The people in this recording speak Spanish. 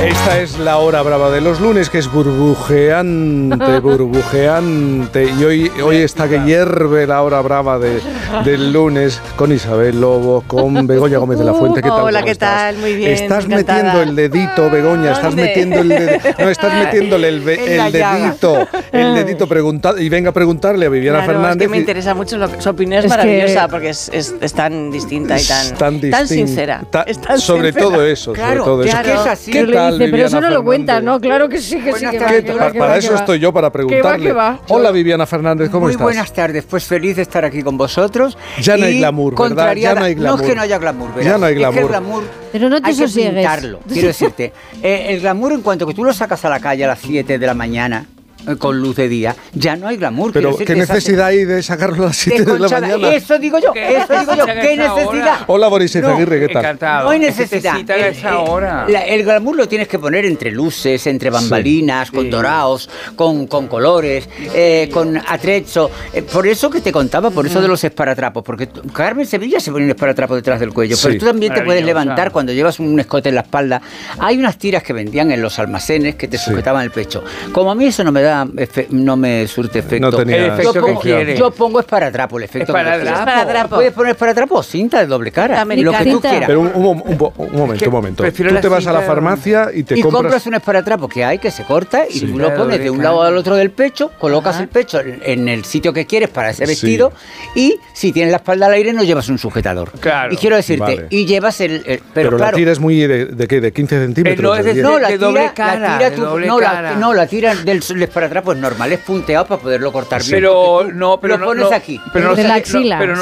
Esta es la hora brava de los lunes, que es burbujeante, burbujeante. Y hoy está que hierve la hora brava del lunes con Isabel Lobo, con Begoña Gómez de la Fuente. ¿Qué tal? Hola, ¿qué tal? Muy bien. Estás encantada. metiendo el dedito, Begoña. Estás metiendo el dedito. No, estás metiéndole el dedito preguntando. Y venga a preguntarle a Viviana Fernández. Es que me interesa mucho, su opinión es maravillosa, porque es tan distinta y tan sincera. Sobre todo eso. Claro, es que es así. ¿Qué tal, pero eso no Viviana lo cuentas, Fernández? ¿no? Claro que sí, que sí. Para eso estoy yo, para preguntarle. ¿Qué va? Hola, Viviana Fernández, ¿cómo estás? Muy buenas tardes, pues feliz de estar aquí con vosotros. Ya no hay glamour, ¿verdad? Ya no hay glamour. No es que no haya glamour, ¿verdad? Ya no hay glamour. Es que el glamour pero no te hay sosiegues. que pintarlo, quiero decirte. El glamour, en cuanto que tú lo sacas a la calle a las 7 de la mañana, con luz de día, ya no hay glamour. Pero ¿qué necesidad hay de sacarlo a las 7 de la mañana? Eso digo yo, ¿qué necesidad? Hola, Boris Izaguirre, ¿qué tal? Encantado. No hay necesidad. El glamour lo tienes que poner entre luces, entre bambalinas, con dorados, con colores, con atrecho. Por eso que te contaba, por eso de los esparatrapos, porque Carmen Sevilla se pone un esparatrapo detrás del cuello, pero tú también te puedes levantar cuando llevas un escote en la espalda. Hay unas tiras que vendían en los almacenes que te sujetaban el pecho. Como a mí eso no me surte efecto. No tenía el efecto que quieres. Yo pongo esparatrapo, el efecto esparatrapo. Puedes poner esparatrapo o cinta de doble cara, lo que tú quieras. Pero un momento. Tú te vas a la farmacia y te compras un esparatrapo que se corta y tú lo pones de un lado al otro del pecho, colocas el pecho en el sitio que quieres para ese vestido y si tienes la espalda al aire no llevas un sujetador. Claro. Y quiero decirte, y llevas pero claro, la tira es muy de ¿qué? ¿De 15 centímetros? No, la tira del esparatrapo es normal, es punteado para poderlo cortar bien. Pero lo pones aquí. Pero de la axila.